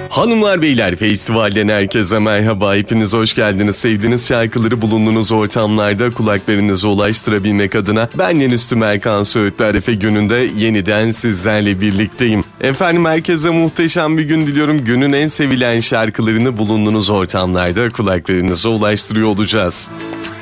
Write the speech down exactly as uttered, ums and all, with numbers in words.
Hanımlar beyler, festivalden herkese merhaba. Hepiniz hoş geldiniz. Sevdiğiniz şarkıları bulunduğunuz ortamlarda kulaklarınıza ulaştırabilmek adına ben Deniz Tümerkan Söğütlü Arefe gününde yeniden sizlerle birlikteyim. Efendim, herkese muhteşem bir gün diliyorum. Günün en sevilen şarkılarını bulunduğunuz ortamlarda kulaklarınıza ulaştırıyor olacağız.